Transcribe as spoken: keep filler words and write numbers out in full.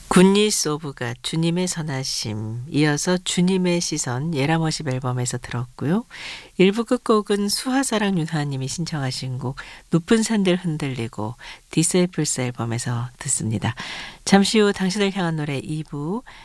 굿니스 오브 갓 주님의 선하심, 이어서 주님의 시선 예라머십 앨범에서 들었고요. 일 부 끝곡은 수하사랑 윤하님이 신청하신 곡 높은 산들 흔들리고 디세이플스 앨범에서 듣습니다. 잠시 후 당신을 향한 노래 이 부